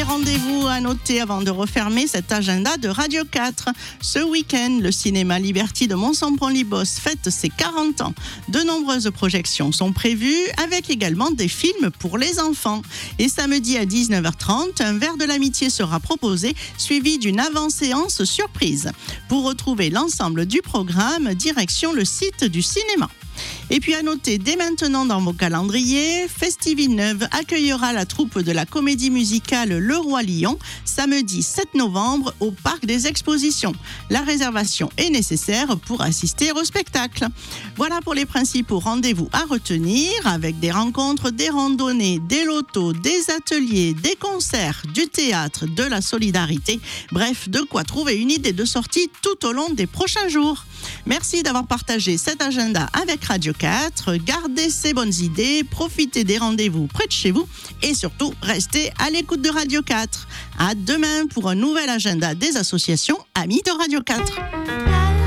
rendez-vous à noter avant de refermer cet agenda de Radio 4. Ce week-end, le cinéma Liberty de Mont-Sampron-Libos fête ses 40 ans. De nombreuses projections sont prévues, avec également des films pour les enfants. Et samedi à 19h30, un verre de l'amitié sera proposé, suivi d'une avant-séance surprise. Pour retrouver l'ensemble du programme, direction le site du cinéma. Et puis à noter dès maintenant dans vos calendriers, Festivilleneuve accueillera la troupe de la comédie musicale Le Roi Lion samedi 7 novembre au Parc des Expositions. La réservation est nécessaire pour assister au spectacle. Voilà pour les principaux rendez-vous à retenir, avec des rencontres, des randonnées, des lotos, des ateliers, des concerts, du théâtre, de la solidarité. Bref, de quoi trouver une idée de sortie tout au long des prochains jours. Merci d'avoir partagé cet agenda avec Radio 4. Gardez ces bonnes idées, profitez des rendez-vous près de chez vous et surtout, restez à l'écoute de Radio 4. À demain pour un nouvel agenda des associations amies de Radio 4.